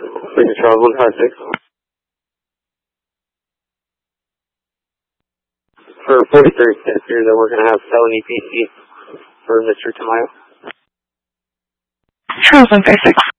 Freedom Charles 156. For 43 cents here, that we're going to have felony PC for Mr. Tamayo. Charles 156.